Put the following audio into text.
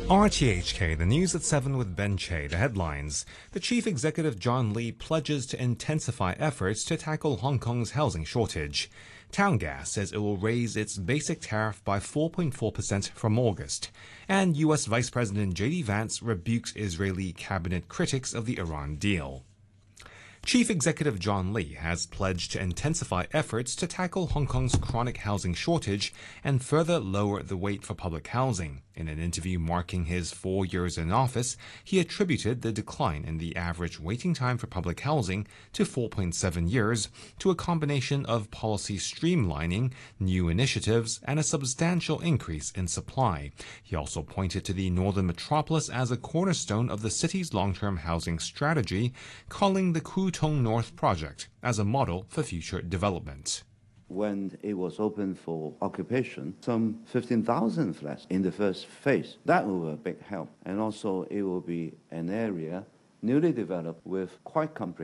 RTHK, the news at 7 with Ben Che. The headlines. The chief executive John Lee pledges to intensify efforts to tackle Hong Kong's housing shortage. Towngas says it will raise its basic tariff by 4.4% from August. And U.S. Vice President J.D. Vance rebukes Israeli cabinet critics of the Iran deal. Chief Executive John Lee has pledged to intensify efforts to tackle Hong Kong's chronic housing shortage and further lower the wait for public housing. In an interview marking his 4 years in office, he attributed the decline in the average waiting time for public housing to 4.7 years to a combination of policy streamlining, new initiatives, and a substantial increase in supply. He also pointed to the northern metropolis as a cornerstone of the city's long-term housing strategy, calling the Kwu Tung North project as a model for future development. When it was open for occupation, some 15,000 flats in the first phase. That will be a big help. And also it will be an area newly developed with quite comprehensive